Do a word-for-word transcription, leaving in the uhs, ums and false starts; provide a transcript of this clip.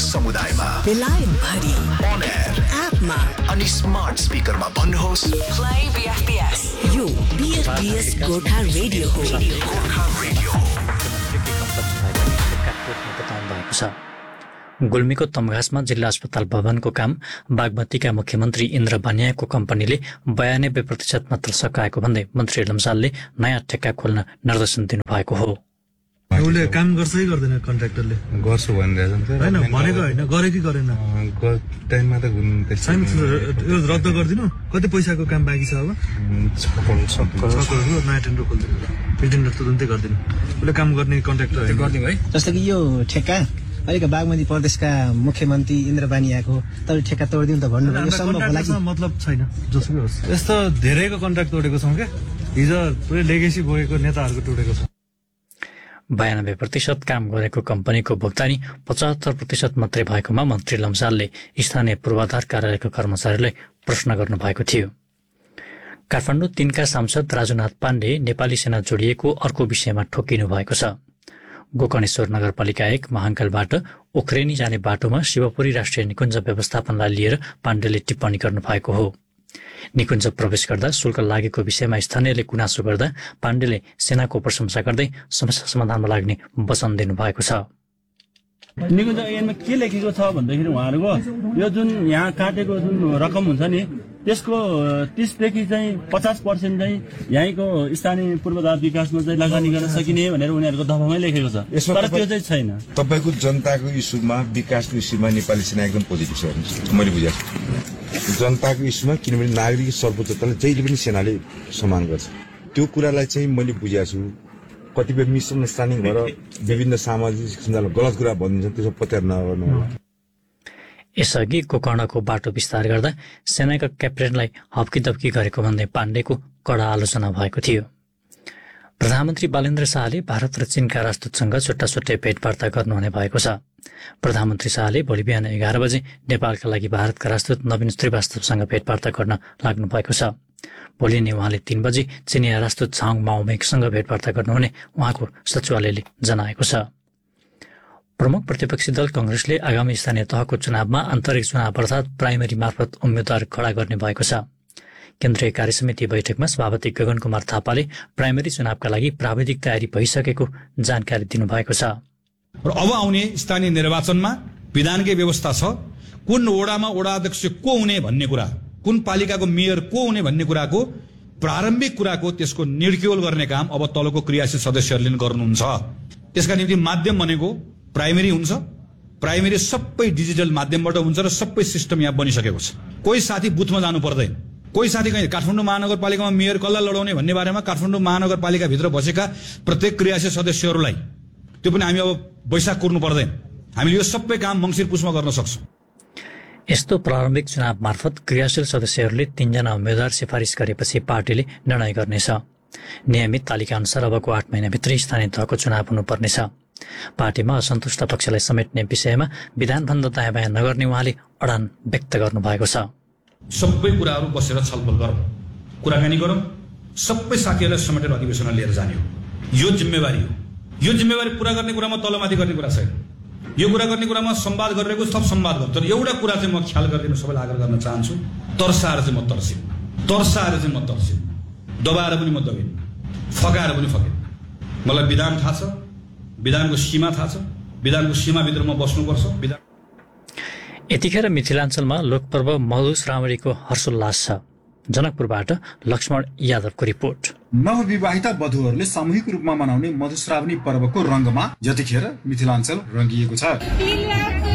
समुदायमा बेलायत भरि on air एपमा अनि स्मार्ट स्पिकरमा भन्नुहोस् प्ले बीएफपीएस यो बीएफपीएस गोर्खा रेडियो हो गोर्खा रेडियो गुल्मीको तमघासमा जिल्ला अस्पताल भवनको काम बागमतीका मुख्यमन्त्री इन्द्र बानियाको कम्पनीले बयानब्बे प्रतिशत मात्र सकाएको भन्दै मन्त्री लम्सालले नयाँ ठेक्का खोल्न निर्देशन दिनुभएको हो। उसले काम गर्छ कि गर्दैन कन्ट्र्याक्टरले? गर्छु भनिरहेछ हैन भनेको हैन गरे कि गरेन टाइममा त यो रद्द गरिदिनु। कति पैसाको काम बाँकी छ अब? छ करोड नयाँ टेन्डर खोलिदिनु। टेन्डर तुरुन्तै गरिदिनु। उसले काम गर्ने कन्ट्र्याक्टर गरिदिनु है। जस्तो कि यो ठेक्का अहिलेको बागमती प्रदेशका मुख्यमन्त्री इन्द्र बानियाको तपाईँ ठेक्का तोडिदिनु त भन्नु यो सम्भव होला कि? मतलब छैन जसुकै होस्। यस्तो धेरैको कन्ट्र्याक्ट तोडेको छौँ क्या। हिजो पुरै लेगेसी बोकेको नेताहरूको तोडेको छ। बयानब्बे प्रतिशत काम गरेको कम्पनीको भुक्तानी पचहत्तर प्रतिशत मात्रै भएकोमा मन्त्री लम्सालले स्थानीय पूर्वाधार कार्यालयका कर्मचारीलाई प्रश्न गर्नुभएको थियो। काठमाडौँ तीनका सांसद राजुनाथ पाण्डे नेपाली सेना जोडिएको अर्को विषयमा ठोकिनु भएको छ। गोकर्णेश्वर नगरपालिका एक महाङ्कालबाट ओख्रेनी जाने बाटोमा शिवपुरी राष्ट्रिय निकुञ्ज व्यवस्थापनलाई लिएर पाण्डेले टिप्पणी गर्नुभएको हो। निकुञ्ज प्रवेश गर्दा शुल्क लागेको विषयमा स्थानीयले गुनासो गर्दा पाण्डेले सेनाको प्रशंसा गर्दै समस्या समाधानमा लाग्ने वचन दिनुभएको छ। निकुञ्ज ऐनमा के लेखेको छ भन्दाखेरि उहाँहरूको यो जुन यहाँ काटेको जुन रकम हुन्छ नि त्यसको तीसदेखि चाहिँ पचास पर्सेन्ट चाहिँ यहीँको स्थानीय पूर्वाधार विकासमा चाहिँ लगानी गर्न सकिने भनेर उनीहरूको दफामै लेखेको छ। तर त्यो चाहिँ छैन। तपाईँको जनताको इस्युमा विकासको इस्युमा नेपाली सेना एकदम पोजिटिभ छ हेर्नुहोस्। मैले बुझेको छु जनताको इस्युमा, किनभने नागरिक सर्वोच्चतालाई जहिले पनि सेनाले सम्मान गर्छ। त्यो कुरालाई चाहिँ मैले बुझेको छु। कतिपय मिसअन्डरस्ट्यान्डिङ भएर विभिन्न सामाजिक सञ्जालमा गलत कुरा भनिन्छ, त्यसो पत्यार नगर्नु होला। यसअघि गोकर्णको बाटो विस्तार गर्दा सेनाका क्याप्टेनलाई हप्कीदप्की गरेको भन्दै पाण्डेको कडा आलोचना भएको थियो। प्रधानमन्त्री बालेन्द्र शाहले भारत र चीनका राजदूतसँग छुट्टा छुट्टै भेटवार्ता गर्नुहुने भएको छ। प्रधानमन्त्री शाहले भोलि बिहान एघार बजे नेपालका लागि भारतका राजदूत नवीन श्रीवास्तवसँग भेटवार्ता गर्न लाग्नु भएको छ। भोलि नै उहाँले तीन बजी चिनिया राजदूत छाङ माओमेकसँग भेटवार्ता गर्नुहुने उहाँको सचिवालयले जनाएको छ। प्रमुख प्रतिपक्षी दल कांग्रेसले आगामी स्थानीय तहको चुनावमा आन्तरिक चुनाव अर्थात् प्राइमेरी मार्फत उम्मेद्वार खडा गर्ने भएको छ। केन्द्रीय कार्यसमिति बैठकमा सभापति गगन कुमार थापाले प्राइमेरी चुनावका लागि प्राविधिक तयारी भइसकेको जानकारी दिनुभएको छ। र अब आउने स्थानीय निर्वाचनमा विधानकै व्यवस्था छ। कुन वडामा वडा अध्यक्ष को हुने भन्ने कुरा, कुन पालिकाको मेयर को हुने भन्ने कुराको प्रारम्भिक कुराको त्यसको निर्क्योल गर्ने काम अब तलको क्रियाशील सदस्यहरूले गर्नुहुन्छ। त्यसका निम्ति माध्यम भनेको प्राइमेरी हुन्छ। प्राइमेरी सबै डिजिटल माध्यमबाट हुन्छ र सबै सिस्टम यहाँ बनिसकेको छ। कोही साथी बुथमा जानु पर्दैन। कोही साथी कहीँ काठमाडौँ महानगरपालिकामा मेयर कसलाई लडाउने भन्ने बारेमा काठमाडौँ महानगरपालिकाभित्र बसेका प्रत्येक क्रियाशील सदस्यहरूलाई त्यो पनि हामी अब बैशाख कुर्नु पर्दैन। हामीले यो सबै काम मङ्सिर पुसमा गर्न सक्छौँ। यस्तो प्रारम्भिक चुनाव मार्फत क्रियाशील सदस्यहरूले तीनजना उम्मेद्वार सिफारिस गरेपछि पार्टीले निर्णय गर्नेछ। नियमित तालिका अनुसार अबको आठ महिनाभित्रै स्थानीय तहको चुनाव हुनुपर्नेछ। पार्टीमा असन्तुष्ट पक्षलाई समेट्ने विषयमा विधानभन्दा दायाँ बायाँ नगर्ने उहाँले अडान व्यक्त गर्नुभएको छ। सबै कुराहरू बसेर छलफल गरौँ, कुराकानी गरौँ, सबै साथीहरूलाई समेटेर अधिवेशनमा लिएर जाने हो। यो जिम्मेवारी हो। यो जिम्मेवारी पूरा गर्ने कुरामा तलमाथि गर्ने कुरा छैन। यो कुरा गर्ने कुरामा संवाद गरिरहेको सब संवाद गर्छ। तर एउटा कुरा चाहिँ म ख्याल गरिदिनु सबैलाई आग्रह गर्न चाहन्छु, तर्साएर चाहिँ म तर्सिन, तर्साएर चाहिँ म तर्सिन, दबाएर पनि म दबिन, फकाएर पनि फकेन। मलाई विधान थाहा छ, विधानको सीमा थाहा छ, विधानको सीमाभित्र म बस्नुपर्छ। विधान यतिखेर मिथिलाञ्चलमा लोकपर्व मधुश्रावणीको हर्षोल्लास छ। जनकपुरबाट लक्ष्मण यादवको रिपोर्ट। नवविवाहिता वधुहरूले सामूहिक रूपमा मनाउने मधुश्रावणी पर्वको रंगमा यतिखेर मिथिलाञ्चल रंगिएको छ।